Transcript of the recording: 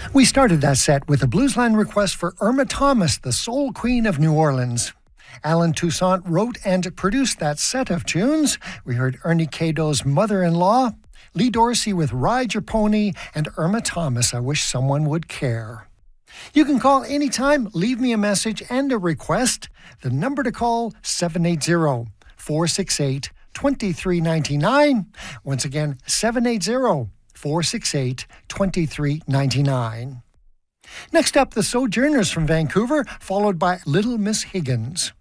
We started that set with a Bluesland request for Irma Thomas, the Soul Queen of New Orleans. Alan Toussaint wrote and produced that set of tunes. We heard Ernie Cado's Mother-in-Law, Lee Dorsey with Ride Your Pony, and Irma Thomas, I Wish Someone Would Care. You can call anytime, leave me a message and a request. The number to call, 780-468-2399. Once again, 780-468-2399. Next up, the Sojourners from Vancouver, followed by Little Miss Higgins.